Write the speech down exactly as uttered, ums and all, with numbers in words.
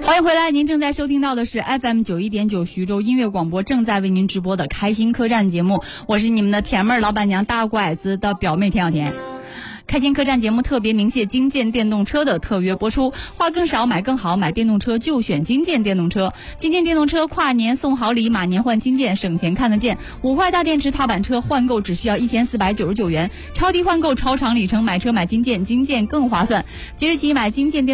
欢迎回来，您正在收听到的是 F M 九一点九徐州音乐广播正在为您直播的开心客栈节目，我是你们的甜妹儿老板娘大拐子的表妹田小甜。开心客栈节目特别鸣谢金建电动车的特约播出，花更少买更好，买电动车就选金建电动车。金建电动车跨年送好礼，马年换金建，省钱看得见。五块大电池踏板车换购只需要一千四百九十九元，超低换购超长里程，买车买金建，金建更划算。即日起买金建电